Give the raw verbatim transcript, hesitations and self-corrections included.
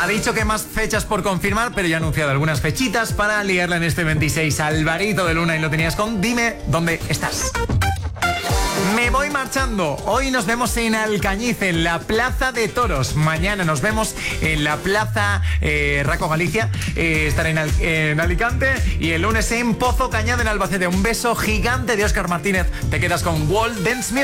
Ha dicho que más fechas por confirmar, pero ya ha anunciado algunas fechitas para liarla en este veintiséis. Alvarito de Luna, y lo tenías con Dime dónde estás. Me voy marchando. Hoy nos vemos en Alcañiz, en la Plaza de Toros. Mañana nos vemos en la Plaza eh, Raco Galicia. Eh, estaré en, Al- en Alicante. Y el lunes en Pozo Cañada, en Albacete. Un beso gigante de Óscar Martínez. Te quedas con Wall Dance Music.